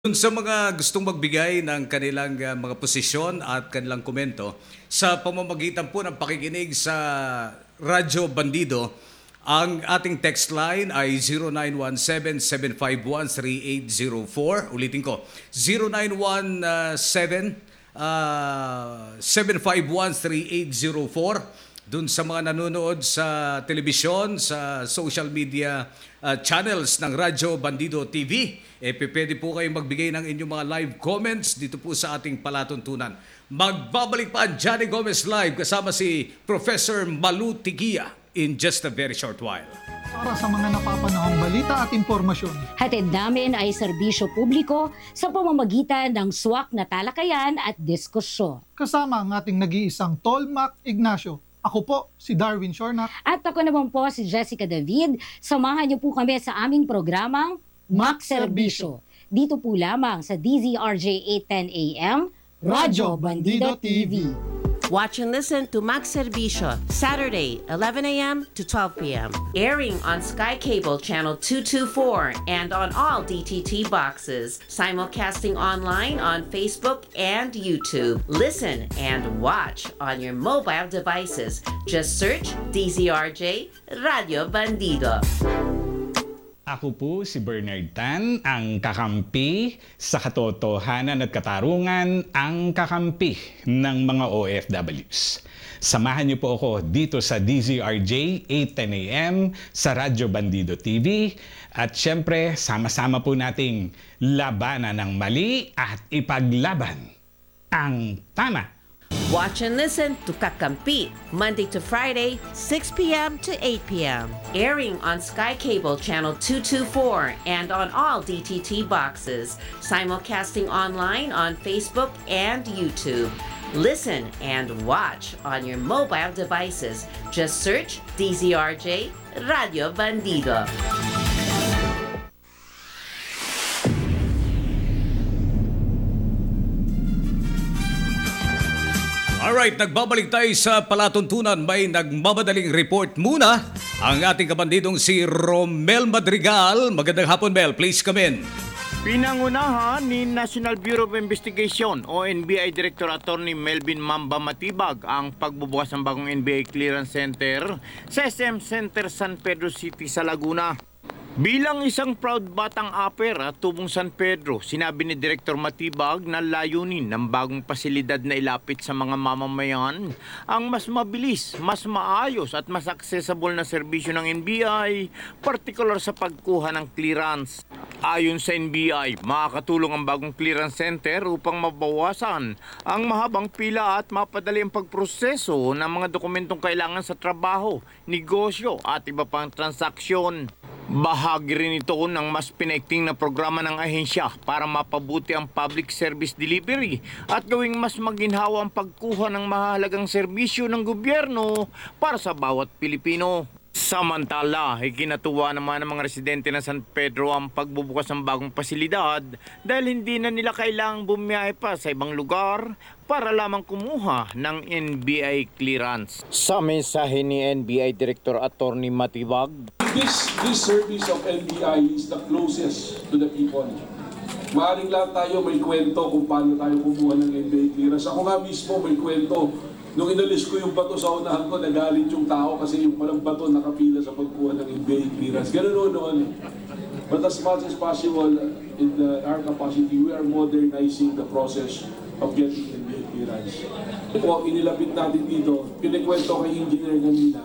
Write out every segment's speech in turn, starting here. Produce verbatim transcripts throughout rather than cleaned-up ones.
Dun sa mga gustong magbigay ng kanilang ah, mga posisyon at kanilang komento sa pamamagitan po ng pakikinig sa Radyo Bandido, ang ating text line ay zero nine one seven, seven five one, three eight zero four. Ulitin ko, zero nine one seven, seven five one, three eight zero four. Dun sa mga nanonood sa telebisyon, sa social media uh, channels ng Radyo Bandido T V, eh pwede po kayong magbigay ng inyong mga live comments dito po sa ating palatuntunan. Magbabalik pa ang Johnny Gomez Live kasama si Professor Malu Tigia in just a very short while. Para sa mga napapanahong balita at impormasyon. Hatid namin ay serbisyo publiko sa pamamagitan ng swak na talakayan at diskusyon. Kasama ang ating nag-iisang Tolmac Ignacio. Ako po, si Darwin Shornak. At ako naman po si Jessica David. Samahan niyo po kami sa aming programang Max Serbisyo. Dito po lamang sa D Z R J eight ten A M, Radyo Bandido T V. Watch and listen to Max Serbisyo, Saturday, eleven A M to twelve P M Airing on Sky Cable Channel two twenty-four and on all D T T boxes. Simulcasting online on Facebook and YouTube. Listen and watch on your mobile devices. Just search D Z R J Radio Bandido. Ako po si Bernard Tan, ang kakampi sa katotohanan at katarungan, ang kakampi ng mga O F Ws. Samahan niyo po ako dito sa D Z R J eight ten A M sa Radyo Bandido T V at syempre sama-sama po nating labanan ng mali at ipaglaban ang tama. Watch and listen to Kakampi, Monday to Friday, six P M to eight P M Airing on Sky Cable Channel two twenty-four and on all D T T boxes. Simulcasting online on Facebook and YouTube. Listen and watch on your mobile devices. Just search D Z R J Radio Bandido. Alright, nagbabalik tayo sa palatuntunan. May nagmamadaling report muna ang ating kabandidong si Romel Madrigal. Magandang hapon, Mel. Please come in. Pinangunahan ni National Bureau of Investigation o N B I Director Attorney Melvin Mamba Matibag ang pagbubukas ng bagong N B I Clearance Center sa S M Center San Pedro City sa Laguna. Bilang isang proud batang aper at tubong San Pedro, sinabi ni Director Matibag na layunin ng bagong pasilidad na ilapit sa mga mamamayan ang mas mabilis, mas maayos at mas accessible na serbisyo ng N B I, partikular sa pagkuha ng clearance. Ayon sa N B I, makakatulong ang bagong clearance center upang mabawasan ang mahabang pila at mapadali ang pagproseso ng mga dokumentong kailangan sa trabaho, negosyo at iba pang transaksyon. Bahagi rin ito ng mas pinaikting na programa ng ahensya para mapabuti ang public service delivery at gawing mas maginhawa ang pagkuha ng mahalagang serbisyo ng gobyerno para sa bawat Pilipino. Samantala, ikinatuwa naman ng mga residente ng San Pedro ang pagbubukas ng bagong pasilidad dahil hindi na nila kailangang bumiyahe pa sa ibang lugar para lamang kumuha ng N B I clearance. Sa mensahe ni N B I Director Attorney Matibag, This, this service of N B I is the closest to the people. Maaring lang tayo may kwento kung paano tayo kumuha ng N B I clearance. Ako nga mismo may kwento. Nung inalis ko yung bato sa unahan ko, nagalit yung tao kasi yung palang bato nakapila sa pagkuha ng N B I clearance. Ganun noon eh. But as much as possible, in the, our capacity, we are modernizing the process of getting N B I clearance. Kung inilapit natin dito, pinikwento kay engineer kanina,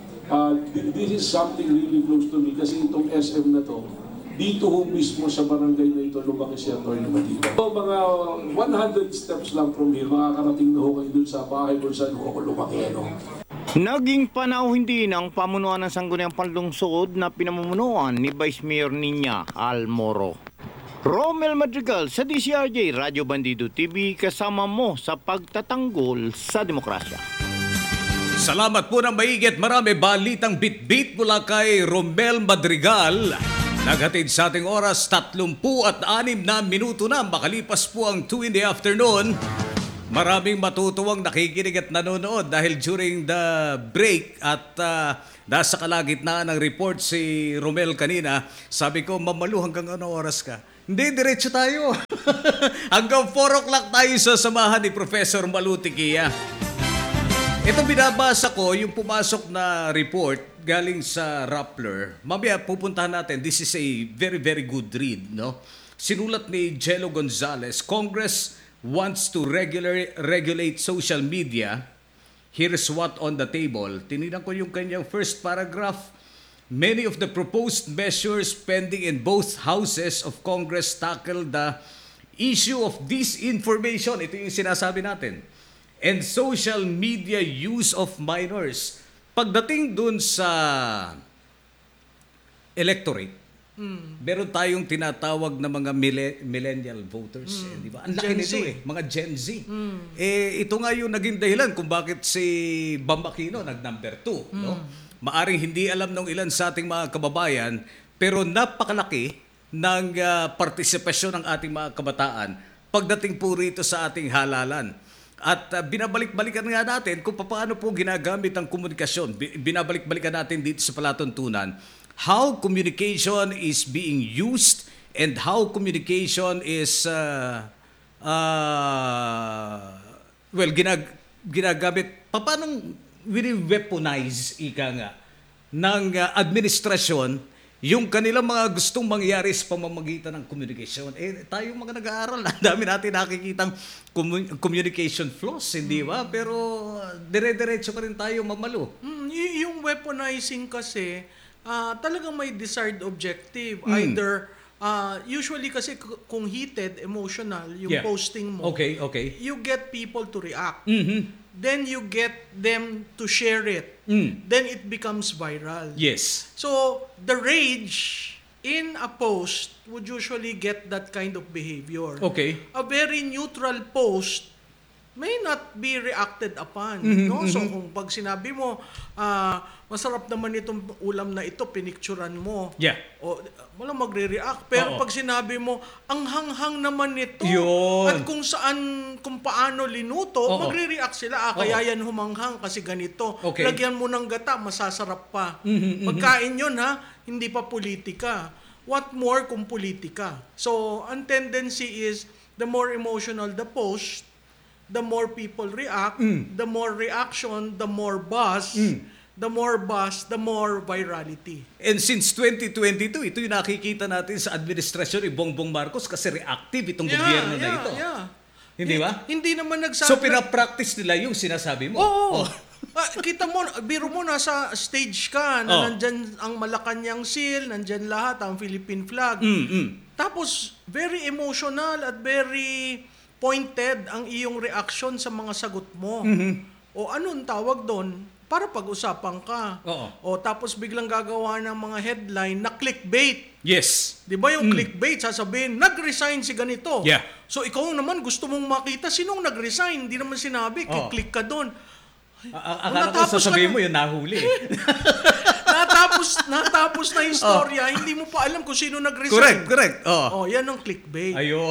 Uh, this is something really close to me kasi itong S M na to, dito ho mismo sa barangay na ito lumaki si Atty. Matibag. So, mga one hundred steps lang from here, makakarating na ho kayo dun sa bahay kung saan ho ako lumaki. Ano? naging panauhin din ang pamunuan ng Sangguniang Panlungsod na pinamumunuan ni Vice Mayor Niña Almoro. Romel Madrigal sa D Z R J Radio Bandido T V, kasama mo sa pagtatanggol sa demokrasya. Salamat po ng maigit. Marami balitang bit-bit mula kay Romel Madrigal. Naghatid sa ating oras, tatlumpu at anim na minuto na. Makalipas po ang two in the afternoon. Maraming matutuwang nakikinig at nanonood dahil during the break at uh, nasa kalagitnaan ng report si Romel kanina. Sabi ko, Mamalu, hanggang ano oras ka? Hindi, diretso tayo. Hanggang four o'clock tayo sasamahan ni Professor Maluti Kia. Ito binabasa ko, yung pumasok na report galing sa Rappler. Mamaya pupuntahan natin. This is a very, very good read, no? Sinulat ni Jello Gonzalez, Congress wants to regular, regulate social media. Here's what on the table. Tinignan ko yung kanyang first paragraph. Many of the proposed measures pending in both houses of Congress tackle the issue of disinformation. Ito yung sinasabi natin. And social media use of minors. Pagdating dun sa electorate, mm. meron tayong tinatawag na mga mille- millennial voters. Mm. Eh, di ba? Ang laki Gen nito Z. eh, mga Gen Z. Mm. Eh, ito nga yung naging dahilan kung bakit si Bam Aquino nag-number two. Mm. No? Maaring hindi alam ng ilan sa ating mga kababayan, pero napakalaki ng uh, partisipasyon ng ating mga kabataan pagdating po rito sa ating halalan. At uh, binabalik-balikan nga natin kung paano po ginagamit ang komunikasyon. Binabalik-balikan natin dito sa palatuntunan how communication is being used and how communication is uh, uh, well, ginag ginagamit. Paano wini-weaponize, ika nga, ng uh, administrasyon yung kanilang mga gustong mangyari sa pamamagitan ng communication. Eh, tayong mga nag-aaral, ang dami natin nakikitang commun- communication flaws, hindi ba? Pero uh, dire-diretso pa rin tayo mamalo. Mm, y- yung weaponizing kasi, ah, talagang may desired objective. Mm. Either, ah, usually kasi k- kung heated, emotional, yung Yeah. posting mo, Okay, okay. you get people to react. Mhm. Then you get them to share it. Mm. Then it becomes viral. Yes. So, the rage in a post would usually get that kind of behavior. Okay. A very neutral post may not be reacted upon. Mhm, no? So, mhm. kung pag sinabi mo, ah, masarap naman itong ulam na ito, pinicturan mo. Yeah. O, walang magre-react. Pero Oo. pag sinabi mo, ang hanghang naman nito. Yun. At kung saan, kung paano linuto, Oo. magre-react sila. Ah, kaya yan humanghang kasi ganito. Okay. Lagyan mo ng gata, masasarap pa. Mhm, mhm. Pagkain yun ha, hindi pa politika. What more kung politika? So, ang tendency is, the more emotional the post, the more people react, Mm. the more reaction, the more buzz, Mm. the more buzz, the more virality. And since twenty twenty-two, ito yung nakikita natin sa administrasyon ni Bongbong Marcos kasi reactive itong gobyerno na ito. Yeah. Hindi ba? Hindi naman nagsabi. So, pinapractice nila yung sinasabi mo. Oo. Oh. Ah, kita mo, biro mo nasa stage ka, na Oh. nandyan ang Malacanang seal, nandyan lahat, ang Philippine flag. Mm, mm. Tapos, very emotional at very pointed ang iyong reaction sa mga sagot mo. Mm-hmm. O anong tawag doon? Para pag-usapan ka. Oo. O tapos biglang gagawa ng mga headline na clickbait. Yes. Di ba yung clickbait, sasabihin, nag-resign si ganito. Yeah. So ikaw naman gusto mong makita, sinong nag-resign? Hindi naman sinabi, Oo. click ka doon. A- a- Kung akala ko natapos sasabihin ka mo yun, nahuli. natapos, natapos na istorya, hindi mo pa alam kung sino nag-resign. Correct, correct. Oh. Oh, yan ang clickbait. Ayo.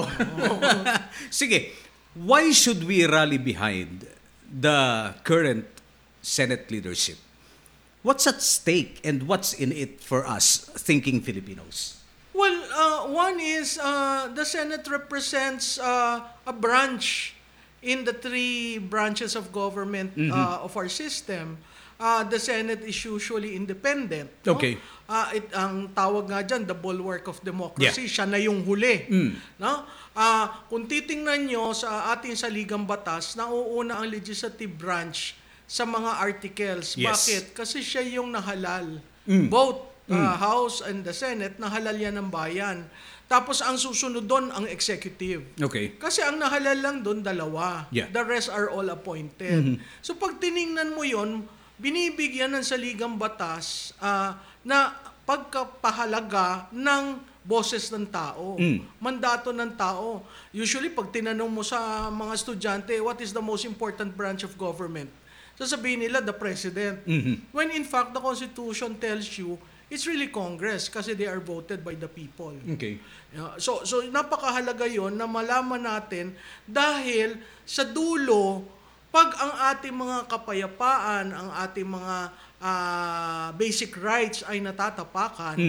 Sige, why should we rally behind the current Senate leadership? What's at stake and what's in it for us thinking Filipinos? Well, uh, one is uh, the Senate represents uh, a branch in the three branches of government uh, of our system. Uh, the Senate is usually independent. No? Okay. Uh, it, ang tawag nga dyan, the bulwark of democracy. Yeah. Siya na yung huli. Mm. No? Uh, kung titingnan nyo sa ating saligang batas, nauuna ang legislative branch sa mga articles. Yes. Bakit? Kasi siya yung nahalal. Mm. Both uh, House and the Senate, nahalal yan ng bayan. Tapos ang susunod doon, ang executive. Okay. Kasi ang nahalal lang doon, dalawa. Yeah. The rest are all appointed. So pag tiningnan mo yon, binibigyan ng saligang batas uh, na pagkapahalaga ng boses ng tao, Mm. mandato ng tao. Usually, pag tinanong mo sa mga estudyante, what is the most important branch of government? Sasabihin nila, the president. Mhm. When in fact, the Constitution tells you, it's really Congress kasi they are voted by the people. Okay. Yeah, So, so napakahalaga yon na malaman natin dahil sa dulo, pag ang ating mga kapayapaan, ang ating mga ah, basic rights ay natatapakan, Mm.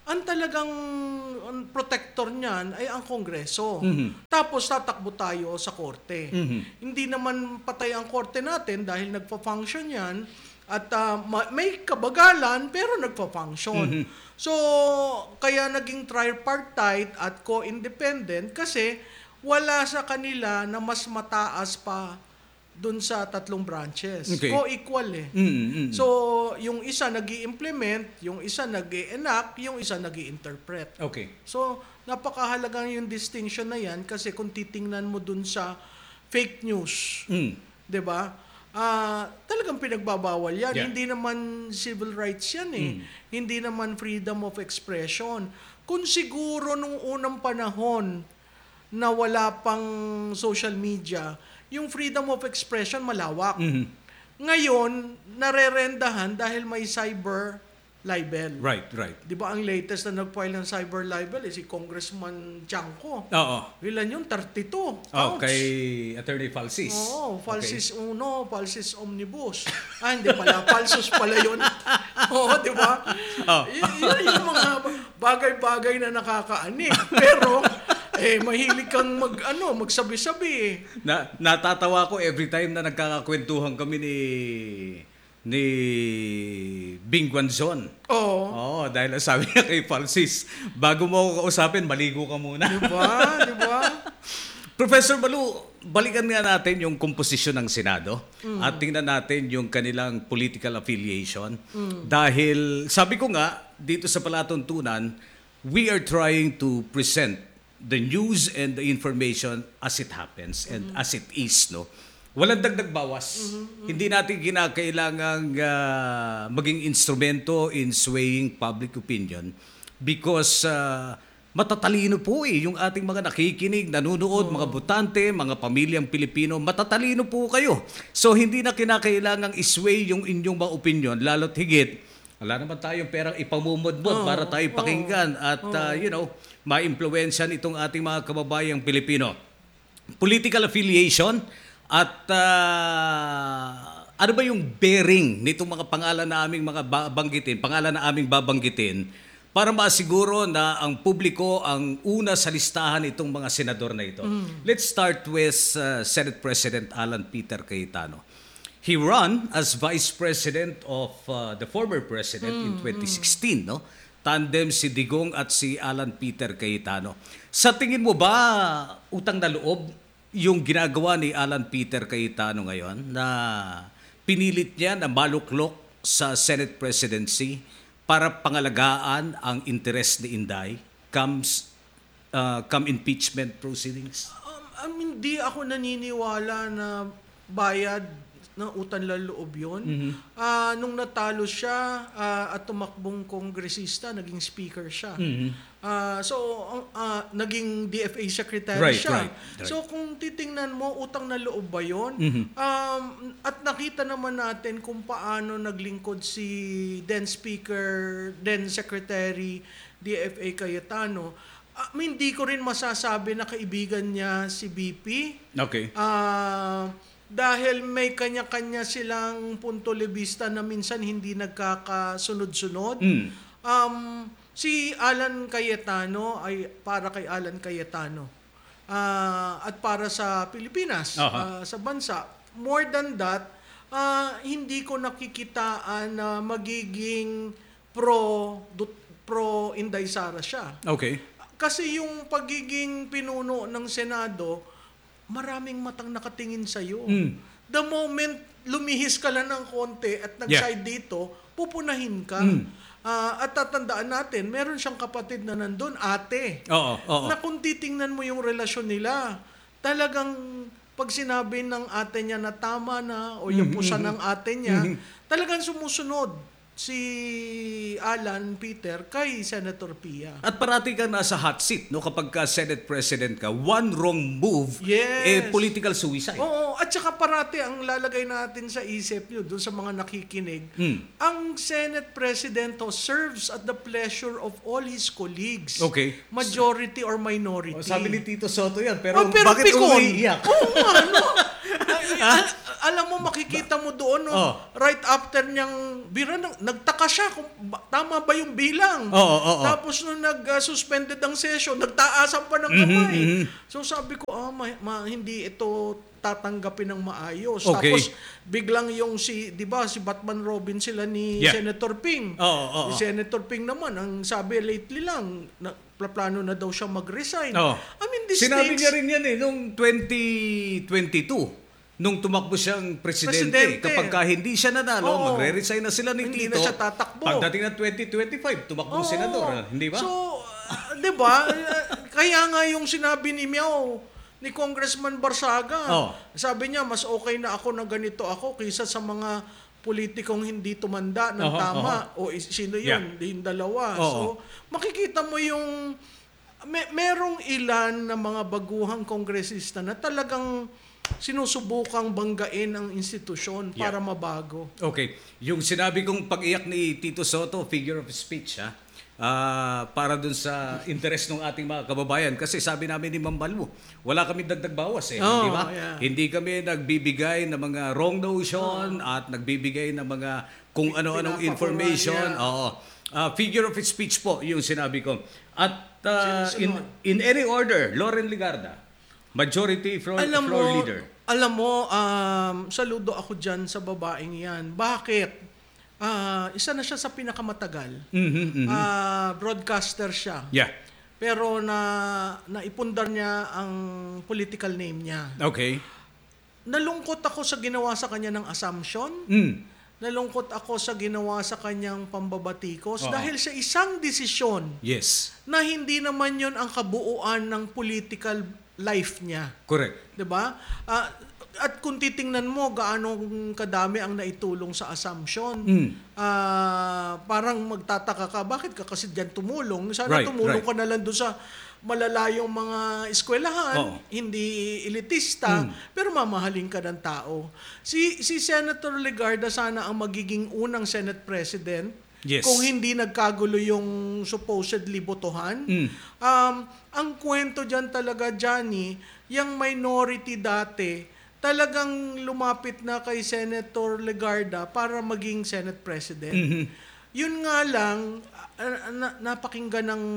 ang talagang ang protector niyan ay ang Kongreso. Mhm. Tapos tatakbo tayo sa korte. Mhm. Hindi naman patay ang korte natin dahil nagpa-function yan at ah, ma- may kabagalan pero nagpa-function. So, kaya naging tripartite at co-independent kasi wala sa kanila na mas mataas pa dun sa tatlong branches. Okay. Co-equal eh. Mm, mm, mm. So, yung isa nag-i-implement, yung isa nag-i-enact, yung isa nag-i-interpret. Okay. So, napakahalaga yung distinction na yan kasi kung titingnan mo dun sa fake news, Mm. 'di ba? Ah, talagang pinagbabawal 'yan. Yeah. Hindi naman civil rights 'yan eh. Hindi naman freedom of expression. Kung siguro nung unang panahon na wala pang social media, yung freedom of expression malawak. Mhm. Ngayon, narerendahan dahil may cyber libel. Right, right. Di ba ang latest na nag-file ng cyber libel eh, si Congressman Chanco. Oo. Ilan yun? thirty-two Oh, counts. kay Attorney Falsis. Oo, falsis uno, falsis omnibus. Ah, hindi pala. Falsus pala yun. Oo, di ba? Oh. Y- yun yung mga bagay-bagay na nakakaanik. Pero, eh, mahilig kang mag, ano, magsabi-sabi eh. Na, natatawa ko every time na nagkakakwentuhan kami ni ni Bing Guanzon. Oo. Oo, dahil ang sabi niya kay Falsis, bago mo ako kausapin, maligo ka muna. Di ba? Di ba? Professor Balu, balikan nga natin yung komposisyon ng Senado at tingnan natin yung kanilang political affiliation. Dahil sabi ko nga, dito sa palatuntunan, we are trying to present the news and the information as it happens and as it is, no? Walang dagdag bawas. Hindi natin kinakailangang ah, maging instrumento in swaying public opinion because ah, matatalino po eh yung ating mga nakikinig, nanonood, mga botante, mga pamilyang Pilipino, matatalino po kayo. So hindi na kinakailangang isway yung inyong mga opinion, lalo't higit wala naman tayong perang ipamumudmod para tayo pakinggan at ah, you know, ma-impluwensyan itong ating mga kababayang Pilipino. Political affiliation at ah, ano ba yung bearing nitong mga pangalan na aming mga babanggitin, pangalan na aming babanggitin para masiguro na ang publiko ang una sa listahan itong mga senador na ito. Let's start with uh, Senate President Alan Peter Cayetano. He ran as Vice President of uh, the former President in twenty sixteen, no? Tandem si Digong at si Alan Peter Cayetano. Sa tingin mo ba utang na loob yung ginagawa ni Alan Peter Cayetano ngayon na pinilit niya na maluklok sa Senate presidency para pangalagaan ang interes ni Inday comes uh, come impeachment proceedings? Um, um, hindi ako naniniwala na bayad ng utang na loob yun. Ah, nung natalo siya ah, at tumakbong kongresista, naging speaker siya. Ah, so, ang, ah, naging D F A secretary Right, siya. right, right. So, kung titingnan mo, utang na loob ba yun? Um, at nakita naman natin kung paano naglingkod si then Speaker, then Secretary D F A Cayetano. Ah, hindi ko rin masasabi na kaibigan niya si B P. Okay. Ah, dahil may kanya-kanya silang punto de vista na minsan hindi nagkakasunod-sunod. Mm. Um, si Alan Cayetano ay para kay Alan Cayetano. Ah, at para sa Pilipinas, Aha. ah, sa bansa. More than that, ah, hindi ko nakikitaan na magiging pro pro Inday Sara siya. Okay. Kasi yung pagiging pinuno ng Senado, maraming matang nakatingin sa iyo. Mm. The moment lumihis ka lang ng konti at nag-side dito, pupunahin ka. Mm. Ah, at tatandaan natin, meron siyang kapatid na nandun, ate. Oo, oo. Na kung titingnan mo yung relasyon nila, talagang pag sinabi ng ate niya na tama na o yung pusa ng ate niya, talagang sumusunod si Alan Peter kay Senator Pia. At parati kang nasa hot seat, no? Kapag ka Senate President ka, one wrong move, Yes. eh, political suicide. Oo, at saka parati ang lalagay natin sa isip nyo, doon sa mga nakikinig, Hmm. ang Senate President ho, serves at the pleasure of all his colleagues. Okay. Majority or minority. Oh, sabi ni Tito Soto yan, pero, Oh, pero bakit pikon. umiiyak? Oo nga, no? Ah, al- alam mo, makikita mo doon, no, Oh. right after niyang bira, nag- nagtaka siya kung ba- tama ba yung bilang. Oo, oo, oo. Tapos nung nag-suspended ang session, nagtaasan pa ng kamay. So sabi ko, ah, ma- ma- hindi ito tatanggapin ng maayos. Okay. Tapos biglang yung si, di ba, si Batman Robin sila ni Yeah. Senator Ping. Oo, oo, Si Senator Ping naman, ang sabi lately lang, na, plano na daw siya mag-resign. Oh. I mean, this Sinabi takes- niya rin yan eh, noong twenty twenty-two, nung tumakbo siyang presidente. Presidente. Kapag ka hindi siya nanalo, Oo. magre-resign na sila ni Hindi Tito. na siya tatakbo. Pagdating ng twenty twenty-five, tumakbo Oo. senador. ah, Hindi ba? So, uh, di ba? Uh, kaya nga yung sinabi ni Miao, ni Congressman Barsaga, Oh. sabi niya, mas okay na ako na ganito ako kaysa sa mga politikong hindi tumanda ng Oho, tama. O is- sino yun? Yung dalawa. Oo. So, makikita mo yung may, merong ilan na mga baguhang kongresista na talagang sinusubukang banggain ang institusyon para mabago. Okay. Yung sinabi kong pag-iyak ni Tito Soto, figure of speech, ha? Ah, para dun sa interest ng ating mga kababayan. Kasi sabi namin ni Ma'am Balmo, wala kami dagdag bawas eh. Oh, di ba? yeah. Hindi kami nagbibigay ng mga wrong notion at nagbibigay ng mga kung ano-anong Pinapakura information. niya. Oo. Ah, figure of speech po, yung sinabi ko. At ah, in, Sino-sino? in any order, Loren Ligarda, Majority Floor, Alam floor mo, Leader. alam mo, um, saludo ako dyan sa babaeng yan. Bakit? Ah, isa na siya sa pinakamatagal. Mhm, mhm. Ah, broadcaster siya. Yeah. Pero na naipundar niya ang political name niya. Okay. Nalungkot ako sa ginawa sa kanya ng assumption. Mm. Nalungkot ako sa ginawa sa kanyang pambabatikos Oo. dahil sa isang desisyon Yes. na hindi naman yon ang kabuuan ng political life niya. Correct. 'Di ba? Ah, at kung titingnan mo gaano kadami ang naitulong sa assumption, Mm. ah, parang magtataka ka, bakit ka kasi diyan tumulong? Sana Right, tumulong right. ka na lang doon sa malalayong mga eskwelahan, Oo. hindi elitista, pero mamahalin ka ng tao. Si si Senator Legarda sana ang magiging unang Senate President Yes. kung hindi nagkagulo yung supposedly botohan. Mm. Um, ang kwento dyan talaga, Johnny, yung minority dati, talagang lumapit na kay Senator Legarda para maging Senate President. Mhm. Yun nga lang, ah, na- napakinggan ng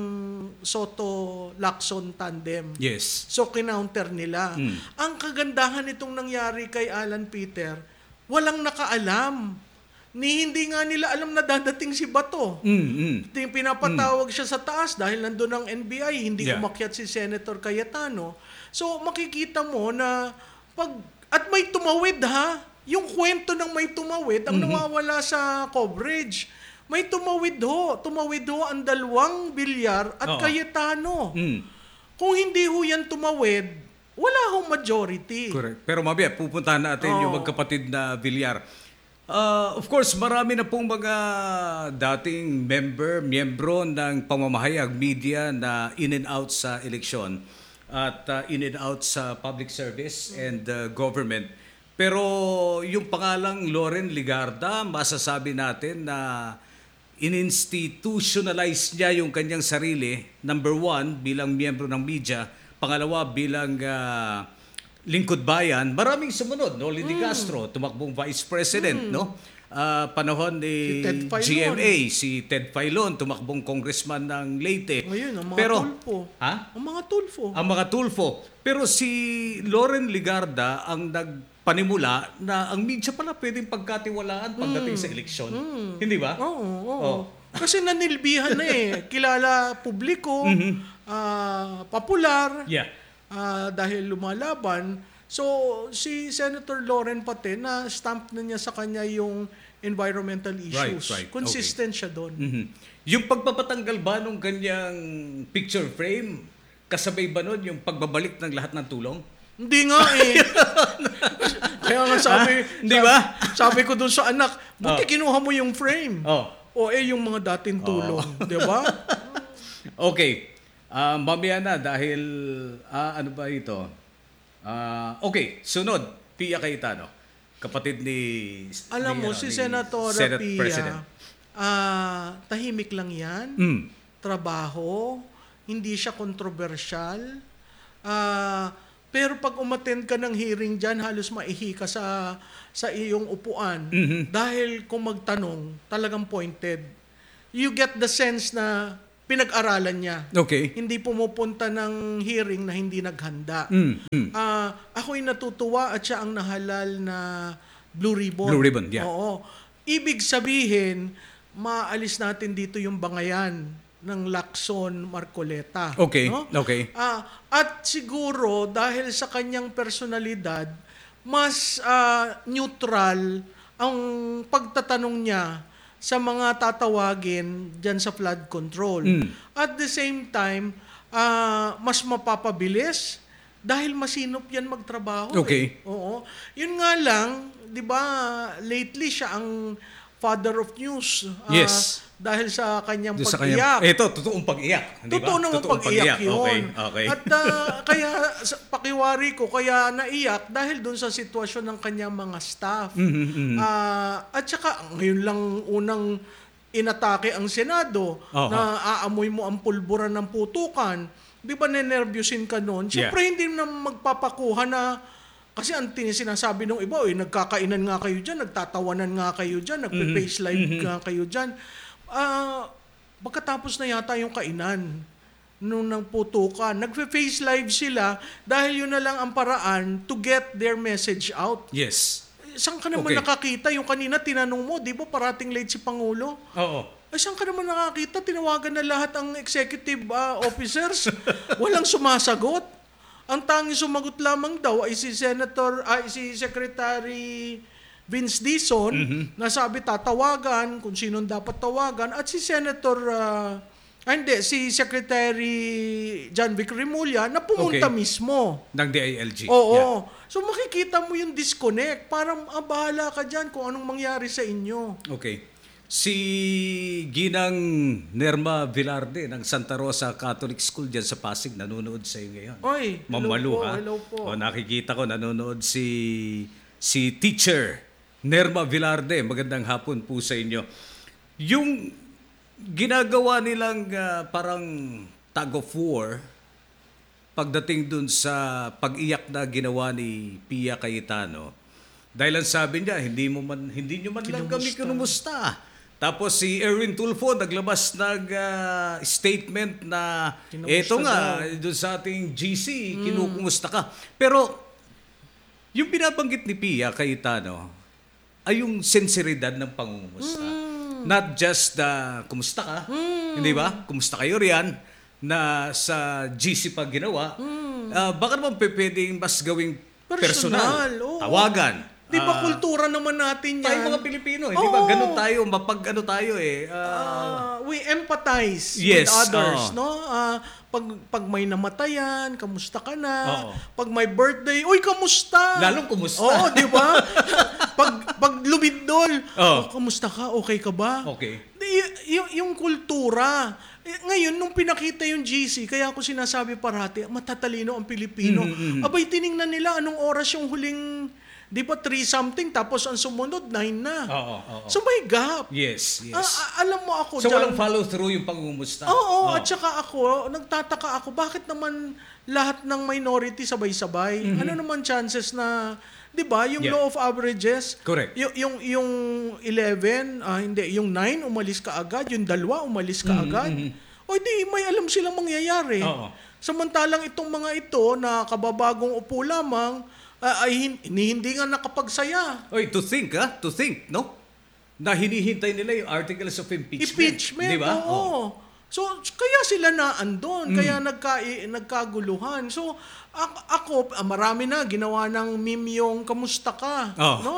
Soto-Lacson tandem. Yes. So, kinounter nila. Mm. Ang kagandahan nitong nangyari kay Alan Peter, walang nakaalam. Ni hindi nga nila alam na dadating si Bato. Mm, mm. Ting pinapatawag siya sa taas dahil nandun ang N B I, hindi Yeah. umakyat si Senator Cayetano. So makikita mo na pag at may tumawid ha, yung kwento ng may tumawid ang nawawala sa coverage. May tumawid ho, tumawid ho ang dalawang Bilyar at Oo. Cayetano. Mm. Kung hindi ho yan tumawid, wala hong majority. Correct. Pero mamaya, pupuntahan natin Oo. yung magkapatid na Villar. Uh, of course, marami na pong mga dating member, miyembro ng pamamahayag media na in and out sa eleksyon at uh, in and out sa public service and uh, government. Pero yung pangalang Loren Ligarda, masasabi natin na ininstitutionalize niya yung kanyang sarili, number one, bilang miyembro ng media, pangalawa, bilang uh, lingkod bayan. Maraming sumunod. Noli Di Castro, tumakbong vice president, no? Ah, panahon ni Si Ted Filon. G M A, si Ted Filon, tumakbong congressman ng Leyte. Ngayon, ang mga Pero, tulfo. Ha? Ang mga tulfo. Ang mga tulfo. Pero si Loren Ligarda ang nagpanimula na ang media pala pwedeng pagkatiwalaan pagdating sa eleksyon. Hindi ba? Oo, oo. Oh. Kasi nanilbihan na eh. Kilala publiko, ah, popular, Yeah. ah, dahil lumalaban. So, si Senator Loren pati, na stamp na niya sa kanya yung environmental issues. right. Consistent siya doon. Mhm. Yung pagpapatanggal ba nung kanyang picture frame, kasabay ba nun yung pagbabalik ng lahat ng tulong? Hindi nga eh. Kaya nga sabi, Ah, di ba? sabi ko doon sa anak, buti Oh. kinuha mo yung frame. Oh. O eh, yung mga dating tulong. Di ba? Okay. Ah, mamaya na dahil, ah, ano ba ito? Ah, okay, sunod, Pia Cayetano. Kapatid ni... Alam ni, mo, ano, si ni Senator Senate Pia, President. ah, tahimik lang yan. Mm. Trabaho, hindi siya kontrobersyal. Ah, Pero pag umattend ka ng hearing dyan, halos maihi ka sa, sa iyong upuan. Mhm. Dahil kung magtanong, talagang pointed. You get the sense na pinag-aralan niya. Okay. Hindi pumupunta ng hearing na hindi naghanda. Mm, mm. Ah, ako'y natutuwa at siya ang nahalal na Blue Ribbon. Blue Ribbon, yeah. Oo. Ibig sabihin, maalis natin dito yung bangayan ng Lacson Marcoleta. Okay, no? okay. Ah, at siguro dahil sa kanyang personalidad, mas ah, neutral ang pagtatanong niya sa mga tatawagin dyan sa flood control. Mm. At the same time, ah, mas mapapabilis dahil masinop yan magtrabaho. Okay. Eh. Oo. Yun nga lang, di ba, lately siya ang father of news. Ah, Yes. Dahil sa kanyang Doon sa pag-iyak. kanya, ito, totoong pag-iyak. Di ba? Totoo naman Totoong pag-iyak yun. Okay, okay. At ah, kaya, sa pakiwari ko, kaya naiyak dahil doon sa sitwasyon ng kanyang mga staff. Mhm, mhm. Ah, at saka, ngayon lang unang inatake ang Senado Oo. na aamoy mo ang pulburan ng putukan. Di ba nenervyusin ka noon? Siyempre, hindi na magpapakuha na kasi ang tin- sinasabi ng iba, eh, nagkakainan nga kayo dyan, nagtatawanan nga kayo dyan, nagpe-face live nga kayo dyan. Ah, pagkatapos na yata yung kainan nung nang putukan, nagpe-face live sila dahil yun na lang ang paraan to get their message out. Yes. Saan ka naman Okay. nakakita? Yung kanina tinanong mo, di ba parating late si Pangulo? Oo. Ay, saan ka naman nakakita? Tinawagan na lahat ang executive ah, officers. Walang sumasagot. Ang tanging sumagot lamang daw ay si Senator, ay si Secretary Vince Dizon, na sabi tatawagan kung sinong dapat tawagan, at si Senator, ah, ah, hindi, si Secretary John Vic Remulla na pumunta Okay. mismo. Ng D I L G. Oo. Yeah. So makikita mo yung disconnect. Parang ah, bahala ka dyan kung anong mangyari sa inyo. Okay. Si Ginang Nerma Velarde ng Santa Rosa Catholic School dyan sa Pasig, nanonood sa iyo ngayon. Oy, hello Mamalu, po, ha? hello po. O, nakikita ko, nanonood si si teacher Nerma Velarde. Magandang hapon po sa inyo. Yung ginagawa nilang ah, parang tug of war pagdating dun sa pag-iyak na ginawa ni Pia Cayetano, dahil ang sabi niya, hindi mo man hindi niyo man lang kami kinumusta. Tapos si Erwin Tulfo naglabas ng ah, statement na Kinumusta eto nga daw. doon sa ating G C, kinukumusta ka. Pero yung binabanggit ni Pia Cayetano ay yung sinseridad ng pangungumusta. Not just the kumusta ka, hindi ba? Kumusta kayo riyan na sa G C pa ginawa. Ah, baka naman pe- pwedeng mas gawing personal, Personal, oo. tawagan. Di ba Ah, kultura naman natin yan? tayo mga Pilipino, eh, di ba? Oo. Ganun tayo, mapag ano tayo eh. ah, Ah, we empathize Yes, with others, oo. no? Ah, pag pag may namatayan, kamusta ka na? Oo. Pag may birthday, uy, kamusta? Lalong kumusta. Oo, di ba? pag pag lumindol, Oo. oh, kamusta ka? Okay ka ba? Okay. Y- yung, yung kultura. Eh, ngayon, nung pinakita yung G C, kaya ako sinasabi parati, matatalino ang Pilipino. Mm-hmm, Abay, tiningnan nila anong oras yung huling, di ba, three something, tapos ang sumunod, nine na. Oo, oo. So may gap. Yes, yes. Ah, ah, alam mo ako so dyan. walang follow through yung pangungumusta. Oo, Oo. at saka ako, nagtataka ako, bakit naman lahat ng minority sabay-sabay? Ano naman chances na, di ba, yung Mm-hmm. Yeah. law of averages, Correct. y- yung, yung eleven, ah, hindi, yung nine, umalis ka agad, yung dalawa, umalis ka agad. O di, may alam silang mangyayari. Mm-hmm. Oo. Samantalang itong mga ito na kababagong upo lamang, ah, ay hin- hindi nga nakapagsaya. Oy, to think, ha? To think, no? Na hinihintay nila yung articles of impeachment. Impeachment, di ba? oo. So, kaya sila na andon, Mm. kaya nagka, nagkaguluhan. So, a- ako, ah, marami na ginawa ng meme yung kamusta ka. Oo. No?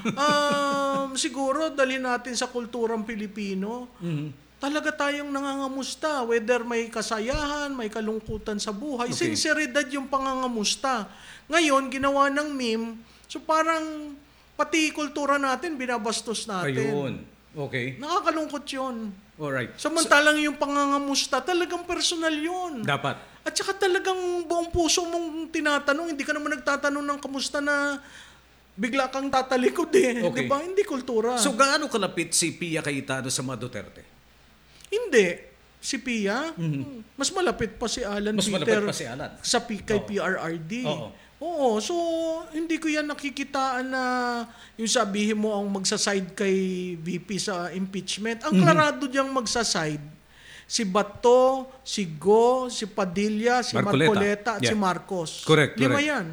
um, siguro, dali natin sa kulturang Pilipino. Mm-hmm. Talaga tayong nangangamusta. Whether may kasayahan, may kalungkutan sa buhay. Okay. Sinseridad yung pangangamusta. Ngayon, ginawa ng meme. So, parang pati kultura natin, binabastos natin. Ayun. Okay. Nakakalungkot yun. Alright. Samantalang yung pangangamusta, talagang personal yun. Dapat. At saka talagang buong puso mong tinatanong, hindi ka naman nagtatanong ng kamusta na bigla kang tatalikod eh. Okay. Di ba? Hindi kultura. So gaano kalapit si Pia Cayetano sa mga Duterte? hindi. Si Pia? Mas malapit pa si Alan Mas Peter malapit pa si Alan. sa P- kay Oo. P R R D. Oo. Oo, so hindi ko yan nakikitaan na yung sabihin mo ang magsaside kay V P sa impeachment. Ang klarado diyang magsaside, si Bato, si Go, si Padilla, si Marcoleta. Marcoleta, at Yeah. si Marcos. Correct, Lima correct. yan.